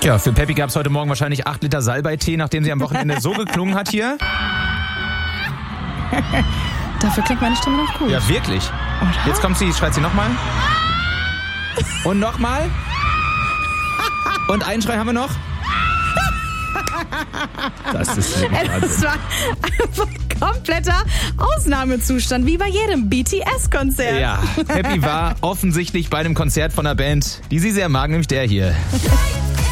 Ja, für Peppi gab es heute Morgen wahrscheinlich 8 Liter Salbeitee, nachdem sie am Wochenende so geklungen hat hier. Dafür klingt meine Stimme noch gut. Ja, wirklich. Oder? Jetzt kommt sie, schreit sie nochmal. Und nochmal. Und einen Schrei haben wir noch. Das ist Es war einfach kompletter Ausnahmezustand, wie bei jedem BTS-Konzert. Ja, Peppi war offensichtlich bei einem Konzert von einer Band, die sie sehr mag, nämlich der hier.